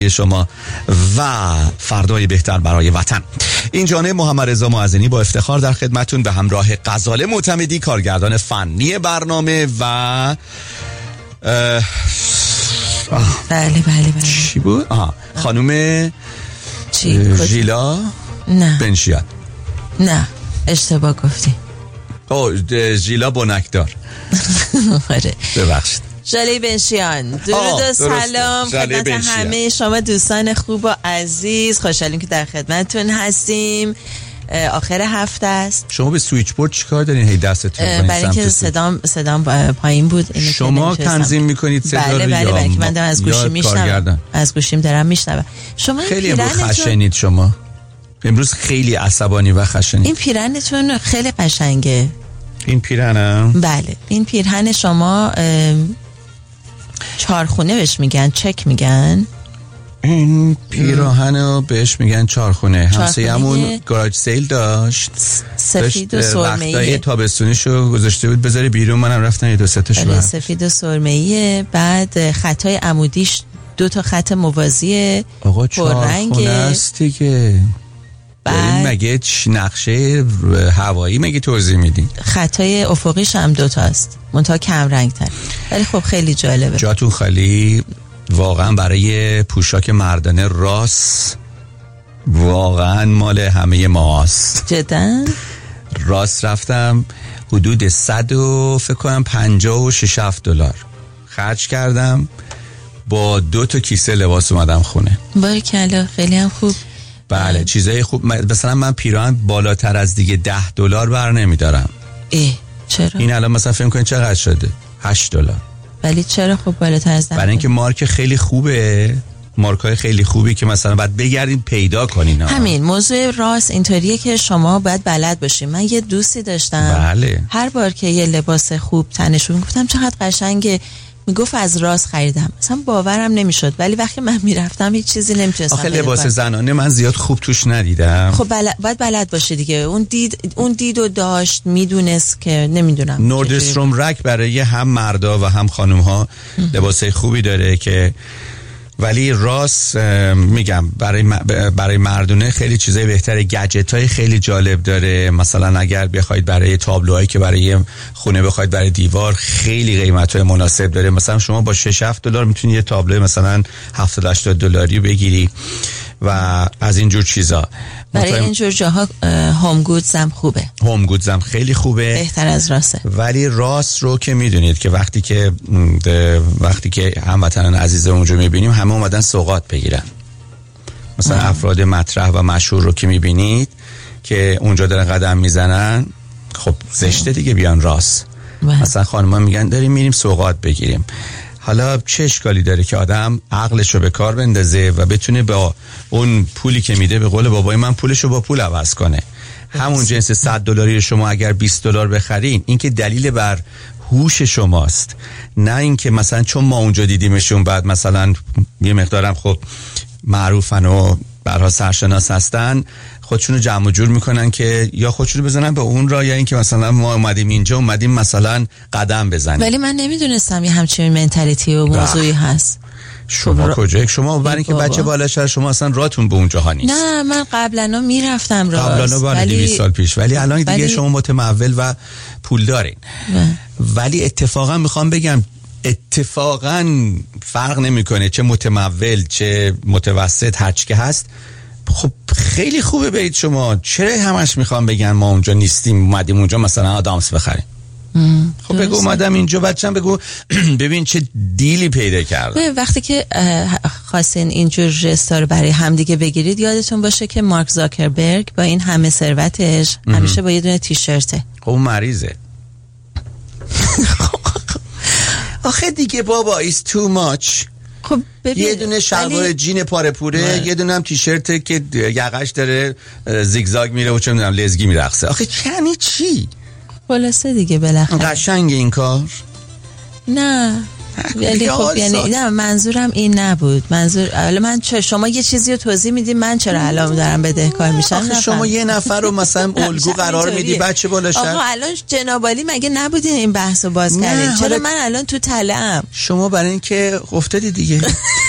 شما و فردای بهتر برای وطن. این جانب محمد رضا معزنی با افتخار در خدمتون به همراه غزاله معتمدی، کارگردان فنی برنامه و بله چی بود؟ خانوم ژیلا بنشیان. نه اشتباه گفتی. ژیلا بنکدار. آره ببخشید. ژاله بنشیان. درود و سلام خدمت همه شما دوستان خوب و عزیز. خوشحالیم که در خدمتتون هستیم. آخر هفته است. شما به سویچ بورد چیکار دارین هی دستتون کنید؟ برای اینکه صدام پایین بود. شما تنظیم میکنید صدا رو؟ بله که من دارم از گوشی میشنوم. از گوشیم دارم میشنوم. شما خیلی خشنید، شما امروز خیلی عصبانی و خشنید. این پیرهنتون خیلی قشنگه. این پیرهنم؟ بله این پیرهن شما چارخونه بهش میگن، چک میگن. این پیراهنو بهش میگن چارخونه. همسایه‌مون گاراژ سیل داشت، سفید و سرمه‌ای. وقتای تابستونیشو گذاشته بود بذاره بیرون، منم رفتم یه دو سه تاشو برداشتم. سفید و سرمه‌ای. بعد خطای عمودیش 2 خط موازی پررنگ است دیگه. بعد مگه نقشه هوایی مگه توضیح میدین؟ خطای افقیش هم 2 است، منتها کم رنگ تر، ولی خب خیلی جالبه. جاتون خالی واقعا برای پوشاک مردانه. راست واقعا مال همه ماست. جدا راست رفتم حدود 100 و فکر کنم 56 دلار خرج کردم، با 2 کیسه لباس اومدم خونه. باریکلا، خیلی هم خوب. بله چیزای خوب. مثلا من پیراهن بالاتر از دیگه 10 دلار بر نمیدارم. چرا؟ این الان مثلا فکر کن چقدر شده؟ 8 دلار. ولی چرا خب بالاتر از 10؟ برای اینکه مارک خیلی خوبه، مارکای خیلی خوبی که مثلا باید بگردین پیدا کنین. همین موضوع راست اینطوریه که شما باید بلد باشین. من یه دوستی داشتم، بله، هر بار که یه لباس خوب تنشون گفتم چقدر قشنگه، میگفت از راست خریدم. مثلا باورم نمیشد، ولی وقتی من میرفتم هیچ چیزی نمیتونستم. آخه لباس زنانه من زیاد خوب توش ندیدم. خب باید بلد باشه دیگه. اون دیدو داشت، میدونست که نمیدونم. نوردستروم رک برای هم مردا و هم خانم ها لباس خوبی داره که، ولی راست میگم برای مردونه خیلی چیزای بهتره. گجت های خیلی جالب داره. مثلا اگر بخواید برای تابلوهایی که برای خونه بخواید برای دیوار، خیلی قیمت های مناسب داره. مثلا شما با 6-7 دلار میتونید یه تابلو مثلا 70-80 دلاری بگیری و از اینجور چیزا. برای اینجور جاها هوم گودز هم خوبه. هوم گودز هم خیلی خوبه، بهتر از راسته. ولی راست رو که میدونید که وقتی که هموطنان عزیزمون رو میبینیم همه اومدن سوغات بگیرن. مثلا افراد مطرح و مشهور رو که میبینید که اونجا دارن قدم میزنن، خب زشته دیگه بیان راست. مثلا خانم‌ها میگن داریم میریم سوغات بگیریم. حالا چه اشکالی داره که آدم عقلشو به کار بندازه و بتونه با اون پولی که میده، به قول بابای من، پولشو با پول عوض کنه. همون جنس 100 دلاری شما اگر 20 دلار بخرین، این که دلیل بر هوش شماست، نه اینکه مثلا چون ما اونجا دیدیمشون بعد مثلا یه مقدارم خب معروفن و برها سرشناس هستن، خودشونو جمع و جور میکنن که یا خودشونو بزنن به اون را، یا اینکه مثلا ما اومدیم اینجا اومدیم مثلا قدم بزنیم. ولی من نمیدونستم یه همچین منتالیتی و موضوعی هست. شما کجا؟ شما برای اینکه بچه بالاش شما اصلا راتون به اونجاها نیست. نه من قبلا میرفتم راست، ولی 20 سال پیش، ولی الان دیگه شما متمول و پول دارین. ولی اتفاقا میخوام بگم اتفاقا فرق نمیکنه چه متمول چه متوسط، هرچی که هست. خب خیلی خوبه برید شما. چرا همش میخوام بگن ما اونجا نیستیم اومدیم اونجا مثلا آدامس بخریم؟ خب بگو اومدم اینجا، بچه‌م بگو ببین چه دیلی پیدا کردم. وقتی که خواستین اینجور جستا رو برای همدیگه بگیرید، یادتون باشه که مارک زاکربرگ با این همه ثروتش همیشه با یه دونه تیشرته. خب اون مریضه. آخه دیگه بابا is too much. خب یه دونه شلوار جین پاره پوره، یه دونه هم تیشرت که یقش داره زیگزاگ میره و چه میدونم لزگی میرقصه. آخه یعنی چی؟ خلاصه دیگه بالاخره قشنگ این کار؟ نه ولی خب یعنی نه، منظورم این نبود. من شما یه چیزی رو توضیح میدی، من چرا الان دارم بدهکار میشم؟ آخه شما یه نفر رو مثلا الگو قرار میدی بچه بالا شد. آقا الان جنابالی مگه نبودین این بحثو باز کردین؟ چرا من الان تو تله‌ام؟ شما برای اینکه افتادی دیگه.